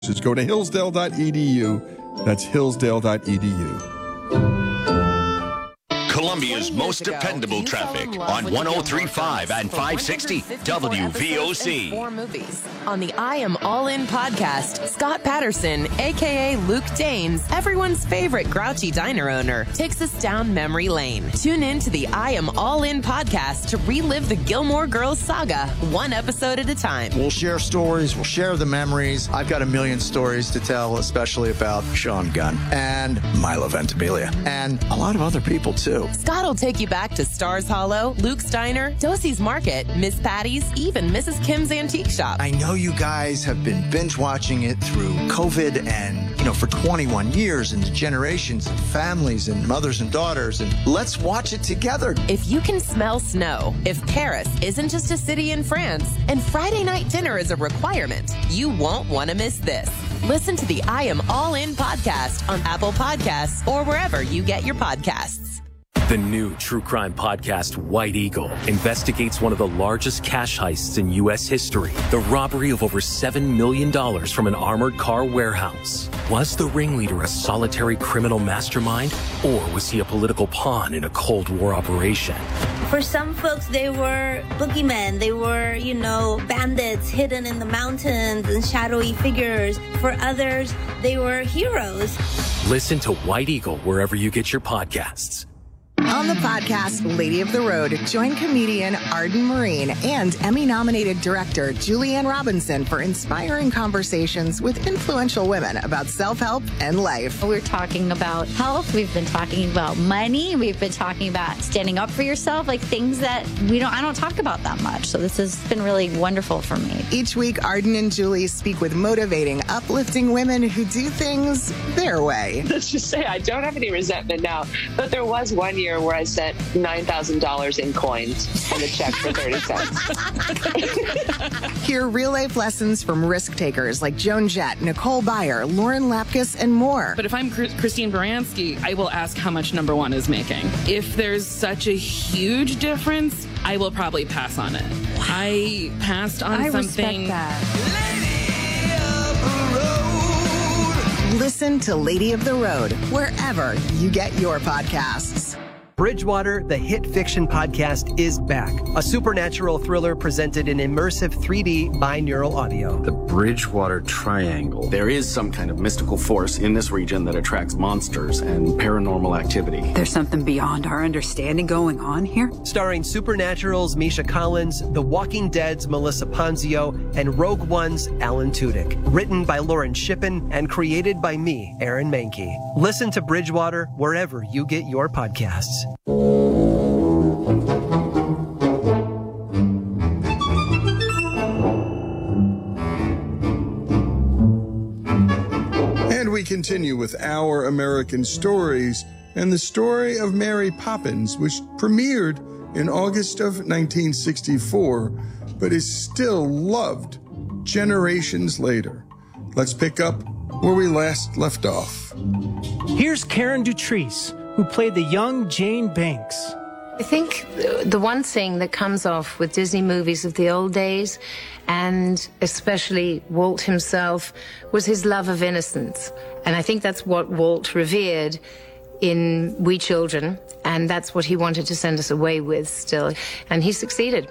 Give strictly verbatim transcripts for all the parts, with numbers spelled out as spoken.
Just go to hillsdale dot e d u. That's hillsdale dot e d u. Columbia's most dependable traffic on one oh three point five and five sixty W V O C. Four movies. On the I Am All In podcast, Scott Patterson, a k a. Luke Danes, everyone's favorite grouchy diner owner, takes us down memory lane. Tune in to the I Am All In podcast to relive the Gilmore Girls saga, one episode at a time. We'll share stories. We'll share the memories. I've got a million stories to tell, especially about Sean Gunn and Milo Ventimiglia and a lot of other people, too. Scott will take you back to Stars Hollow, Luke's Diner, Dosey's Market, Miss Patty's, even Missus Kim's Antique Shop. I know you guys have been binge watching it through COVID and, you know, for twenty-one years and generations of families and mothers and daughters, and let's watch it together. If you can smell snow, if Paris isn't just a city in France, and Friday night dinner is a requirement, you won't want to miss this. Listen to the I Am All In podcast on Apple Podcasts or wherever you get your podcasts. The new true crime podcast, White Eagle, investigates one of the largest cash heists in U S history. The robbery of over seven million dollars from an armored car warehouse. Was the ringleader a solitary criminal mastermind, or was he a political pawn in a Cold War operation? For some folks, they were boogeymen. They were, you know, bandits hidden in the mountains and shadowy figures. For others, they were heroes. Listen to White Eagle wherever you get your podcasts. On the podcast, Lady of the Road, join comedian Arden Marine and Emmy-nominated director Julianne Robinson for inspiring conversations with influential women about self-help and life. We're talking about health. We've been talking about money. We've been talking about standing up for yourself, like things that we don't, I don't talk about that much. So this has been really wonderful for me. Each week, Arden and Julie speak with motivating, uplifting women who do things their way. Let's just say I don't have any resentment now, but there was one year where I sent nine thousand dollars in coins and a check for thirty cents. Hear real-life lessons from risk takers like Joan Jett, Nicole Byer, Lauren Lapkus, and more. But if I'm Christine Baranski, I will ask how much number one is making. If there's such a huge difference, I will probably pass on it. Wow. I passed on I something. Respect that. Listen to Lady of the Road wherever you get your podcasts. Bridgewater, the hit fiction podcast, is back. A supernatural thriller presented in immersive three D binaural audio. The Bridgewater Triangle. There is some kind of mystical force in this region that attracts monsters and paranormal activity. There's something beyond our understanding going on here? Starring Supernatural's Misha Collins, The Walking Dead's Melissa Ponzio, and Rogue One's Alan Tudyk. Written by Lauren Shippen and created by me, Aaron Mahnke. Listen to Bridgewater wherever you get your podcasts. And we continue with Our American Stories and the story of Mary Poppins, which premiered in August of nineteen sixty-four, but is still loved generations later. Let's pick up where we last left off. Here's Karen Dutrice, who played the young Jane Banks. I think the one thing that comes off with Disney movies of the old days, and especially Walt himself, was his love of innocence. And I think that's what Walt revered in We Children, and that's what he wanted to send us away with still. And he succeeded.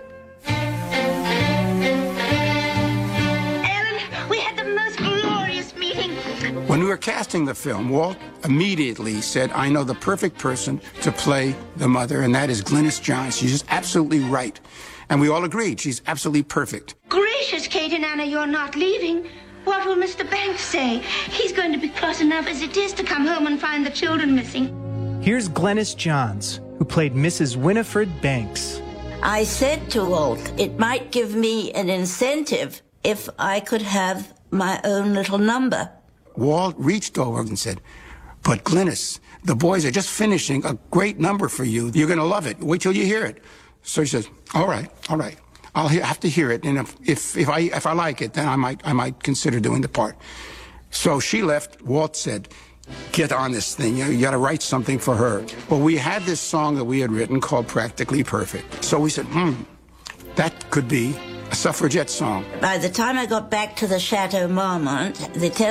When we were casting the film, Walt immediately said, I know the perfect person to play the mother, and that is Glynis Johns. She's just absolutely right. And we all agreed, she's absolutely perfect. Gracious, Kate and Anna, you're not leaving. What will Mister Banks say? He's going to be cross enough as it is to come home and find the children missing. Here's Glynis Johns, who played Missus Winifred Banks. I said to Walt, it might give me an incentive if I could have my own little number. Walt reached over and said, but Glynis, the boys are just finishing a great number for you. You're going to love it. Wait till you hear it. So he says, all right, all right. I'll he- have to hear it. And if, if, if, I, if I like it, then I might, I might consider doing the part. So she left. Walt said, get on this thing. You know, you got to write something for her. Well, we had this song that we had written called Practically Perfect. So we said, hmm, that could be a suffragette song. By the time I got back to the Chateau Marmont, the